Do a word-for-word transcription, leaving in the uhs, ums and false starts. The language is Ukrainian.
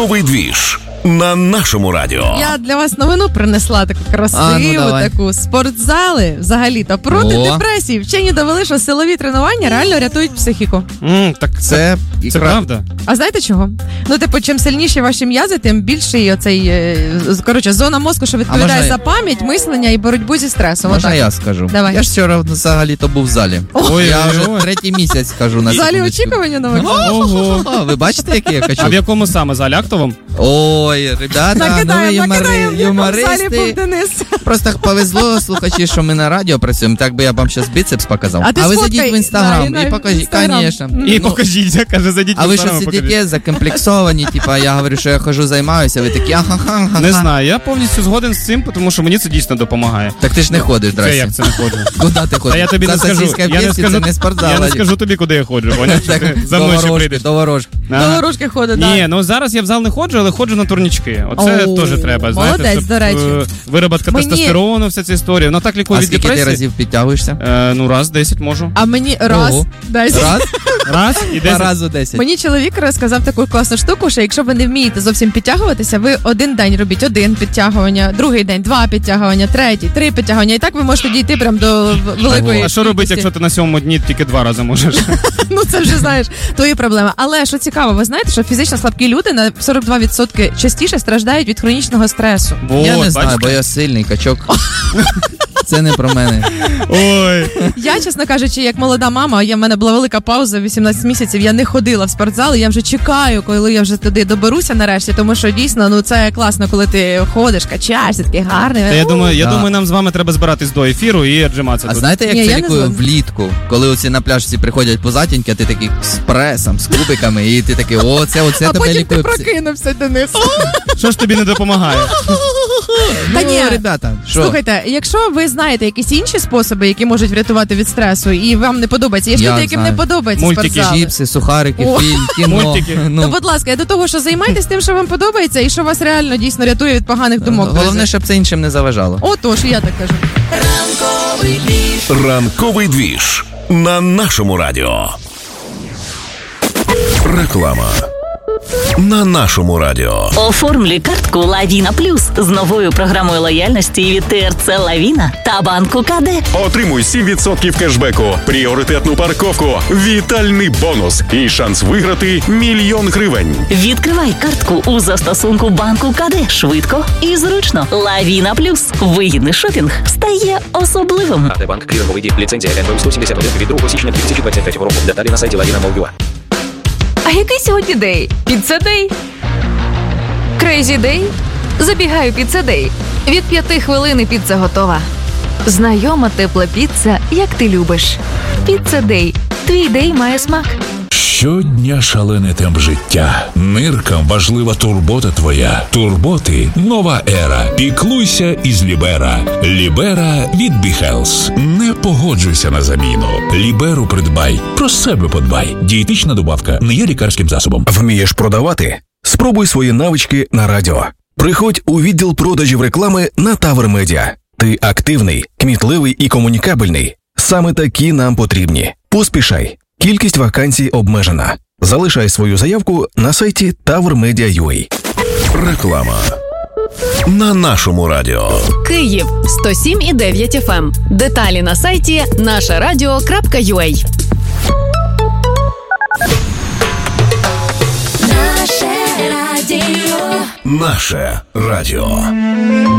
Новий двіж на нашому радіо. Я для вас новину принесла таку красиву, а, ну, таку. Спортзали взагалі-то проти О. депресії. Вчені довели, що силові тренування реально рятують психіку. Mm, так Це, це правда. А знаєте чого? Ну, типу, чим сильніші ваші м'язи, тим більший оцей, е, коротше, зона мозку, що відповідає можна за пам'ять, мислення і боротьбу зі стресом. можна Отак. я скажу? Давай. Я ж вчора взагалі-то був в залі. Ой, я ой, вже ой. третій місяць хожу на В залі секундочку. очікування нових? Ого. О, ви бачите, який я А в качок? якому саме залі? Актовому? Ой, ребята, ну ви Накидаємо, юмори, накидаємо, в якому залі був юмористи. Денис. Просто повезло, слухачі, що ми на радіо працюємо, так би я вам зараз біцепс показав. А ти ви сфоткай, зайдіть в інстаграм да, і і на покажіть, Інстаграм. звісно. І Ну, покажіть, каже, зайдіть. а ви що Інстаграм, покажіть. сидите закомплексовані, типа я говорю, що я хожу, займаюся, ви такі ага-ха-ха. Не знаю, я повністю згоден з цим, тому що мені це дійсно допомагає. Так ти ж не ходиш, Це здрасте. як це не ходжу? Куди ти Та ходиш? я тобі Це не скажу. сосиска в Я не пєсі, скажу, це не спортзал. я не скажу тобі, куди я ходжу, поняв? Що ти за мною ще До ворожки, прийдеш. до ворожки. Ага. До ворожки ходить, так. Ні, ну зараз я в зал не ходжу, але ходжу на турнічки. Оце Оу, теж треба, знаєте, молодець, щоб до речі. е, вироботка Мені- тестостерону, вся ця історія. Вона так лікує А від скільки ти депресії. разів підтягуєшся? Е, ну, раз, десять можу. А мені раз, Ого. десять. Раз? Раз і Два десять. разу десять. Мені чоловік розказав таку класну штуку, що якщо ви не вмієте зовсім підтягуватися, ви один день робіть один підтягування, другий день два підтягування, третій, три підтягування. І так ви можете дійти прям до в- великої А що робити, кількості. якщо ти на сьомому дні тільки два рази можеш? Ну це вже, знаєш, твої проблеми. Але що цікаво, ви знаєте, що фізично слабкі люди на сорок два відсотки частіше страждають від хронічного стресу. Я Вот, не знаю, бачите? бо я сильний качок. Це не про мене. Ой. Я, чесно кажучи, як молода мама, я в мене була велика пауза, вісімнадцять місяців, я не ходила в спортзал, і я вже чекаю, коли я вже туди доберуся нарешті, тому що дійсно, ну це класно, коли ти ходиш, качаєшся, такий гарний. Та я думаю, я Да. думаю, нам з вами треба збиратись до ефіру і отжиматися А тут. знаєте, як Ні, це я не лікує згодна. влітку? Коли оці на пляж всі приходять позатіньки, а ти такий з пресом, з кубиками, і ти такий, о, це оце а тебе потім лікує. ти прокинувся, Денис. Що ж тобі не допомагає? Та Ну, ні. ребята, що? Слухайте, якщо ви знаєте якісь інші способи, які можуть врятувати від стресу, і вам не подобається, є ж Я люди, яким знаю. не подобається Мультики, спортзали. Чіпси, сухарики, О. фільм, кіно. Мультики. То, Ну, будь ласка, я до того, що займайтесь тим, що вам подобається, і що вас реально дійсно рятує від поганих думок. головне, друзі. щоб це іншим не заважало. Отож, я так кажу. Ранковий двіж на нашому радіо. Реклама на нашому радіо. Оформлюй картку Лавіна Плюс з новою програмою лояльності від ТРЦ Лавіна та банку КД. Отримуй сім відсотків кешбеку, пріоритетну парковку, вітальний бонус і шанс виграти мільйон гривень. Відкривай картку у застосунку банку КД швидко і зручно. Лавіна Плюс. Вигідний шопінг стає особливим. АТ Банк, кліринговий дій, ліцензія ен ве ем сто сімдесят один від другого січня дві тисячі двадцять третього року. Деталі на сайті lavina точка ua. А який сьогодні день? Піца Дей? Крейзі Дей? Забігаю Піца Дей. Від п'яти хвилин і піца готова. Знайома тепла піца, як ти любиш. Піца Дей. Твій дей має смак. Щодня шалений темп життя. Ниркам важлива турбота твоя. Турботи – нова ера. Піклуйся із Лібера. Лібера від Біхелс. Не погоджуйся на заміну. Ліберу придбай. Про себе подбай. Дієтична добавка не є лікарським засобом. Вмієш продавати? Спробуй свої навички на радіо. Приходь у відділ продажів реклами на Тавр Медіа. Ти активний, кмітливий і комунікабельний. Саме такі нам потрібні. Поспішай. Кількість вакансій обмежена. Залишай свою заявку на сайті тавр медіа крапка ю а. Реклама на нашому радіо. Київ сто сім і дев'ять еф ем. Деталі на сайті наша радіо крапка ю а. Наше радіо.